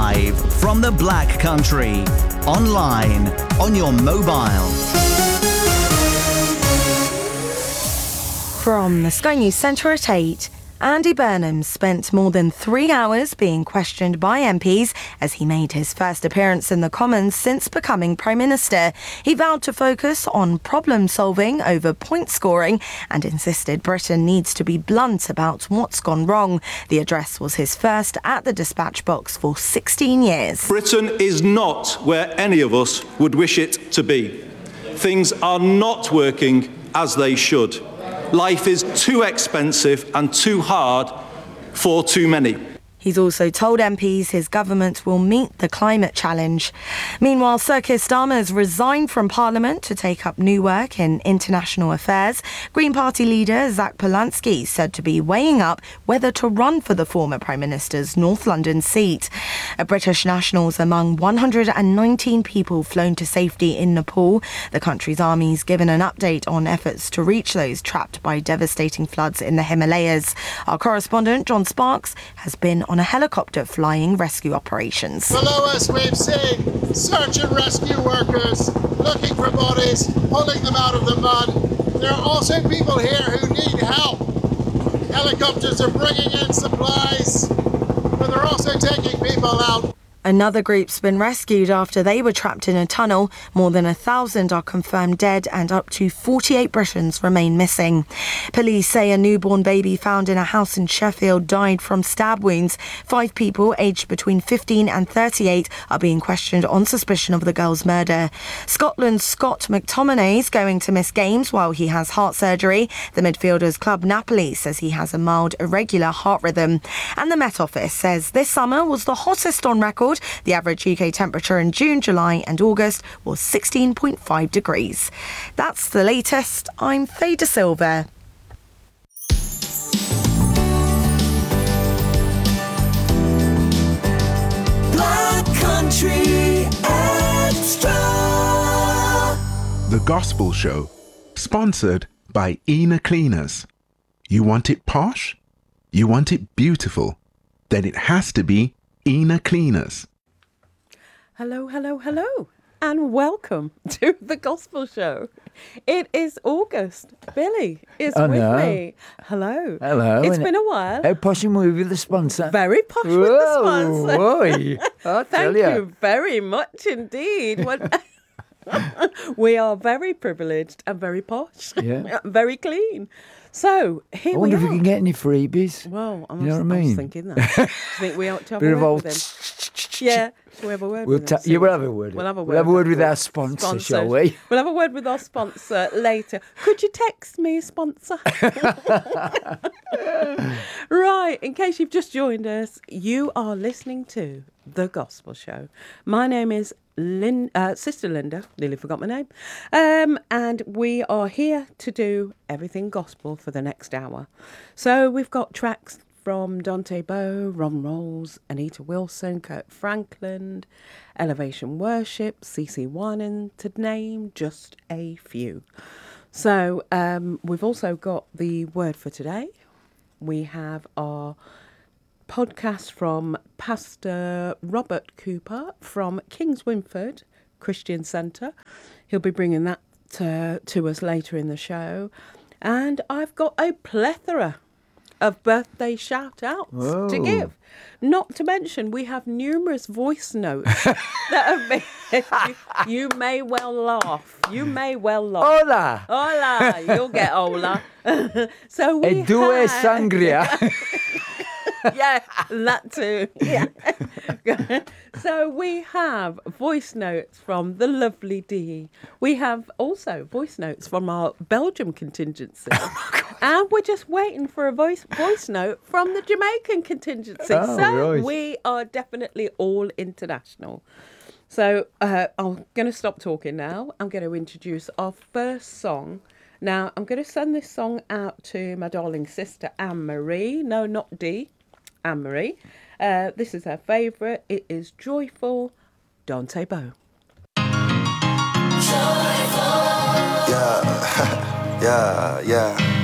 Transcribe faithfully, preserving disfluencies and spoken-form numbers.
Live from the Black Country. Online, on your mobile. From the Sky News Centre at eight, Andy Burnham spent more than three hours being questioned by M Ps as he made his first appearance in the Commons since becoming Prime Minister. He vowed to focus on problem solving over point scoring and insisted Britain needs to be blunt about what's gone wrong. The address was his first at the dispatch box for sixteen years. Britain is not where any of us would wish it to be. Things are not working as they should. Life is too expensive and too hard for too many. He's also told M Ps his government will meet the climate challenge. Meanwhile, Sir Keir Starmer's resigned from Parliament to take up new work in international affairs. Green Party leader Zach Polanski said to be weighing up whether to run for the former Prime Minister's North London seat. A British nationals among one hundred nineteen people flown to safety in Nepal. The country's army's given an update on efforts to reach those trapped by devastating floods in the Himalayas. Our correspondent John Sparks has been on a helicopter flying rescue operations. Below us we've seen search and rescue workers looking for bodies, pulling them out of the mud. There are also people here who need help. Helicopters are bringing in supplies, but they're also taking people out. Another group's been rescued after they were trapped in a tunnel. More than a thousand are confirmed dead and up to forty-eight Britons remain missing. Police say a newborn baby found in a house in Sheffield died from stab wounds. Five people aged between fifteen and thirty-eight are being questioned on suspicion of the girl's murder. Scotland's Scott McTominay's going to miss games while he has heart surgery. The midfielder's club Napoli says he has a mild irregular heart rhythm. And the Met Office says this summer was the hottest on record. The average U K temperature in June, July and August was sixteen point five degrees. That's the latest. I'm Faye De Silva. Black Country Extra. The Gospel Show, sponsored by Ena Cleaners. You want it posh? You want it beautiful? Then it has to be Ena Cleaners. Hello, hello, hello, and welcome to the Gospel Show. It is August. Billy is Oh, with no. me. Hello. Hello. It's And been a while. How posh and we with the sponsor? Very posh Whoa, with the sponsor. boy. I'll Thank tell ya. you very much indeed. What- we are very privileged and very posh. Yeah. Very clean. So here I wonder we if are. we can get any freebies. Well, I was, You know what I I was mean? thinking that. I think we ought to have Bit a of word old with him. Yeah, shall we have a word We'll with ta- him? See yeah, we'll what- have a word. We'll have a word, We'll have a word with our sponsor, sponsor, shall we? We'll have a word with our sponsor later. Could you text me, sponsor? Right, in case you've just joined us, you are listening to The Gospel Show. My name is Lin- uh, Sister Linda, nearly forgot my name, um, and we are here to do everything gospel for the next hour. So we've got tracks from Dante Bowe, Ron Rolls, Anita Wilson, Kurt Franklin, Elevation Worship, C C Winan, to name just a few. So um, we've also got the word for today. We have our podcast from Pastor Robert Cooper from Kings Winford Christian Centre. He'll be bringing that to, to us later in the show. And I've got a plethora of birthday shout-outs Whoa. to give. Not to mention, we have numerous voice notes that have been... you, you may well laugh. You may well laugh. Hola. Hola. You'll get hola. So we E due have... sangria. Yeah, that too. Yeah. So we have voice notes from the lovely Dee. We have also voice notes from our Belgium contingency. Oh, and we're just waiting for a voice voice note from the Jamaican contingency. Oh, so right. we are definitely all international. So uh, I'm going to stop talking now. I'm going to introduce our first song. Now, I'm going to send this song out to my darling sister, Anne-Marie. No, not Dee. Anne-Marie. Uh, this is her favourite. It is Joyful, Dante Bowe. Yeah, yeah, yeah.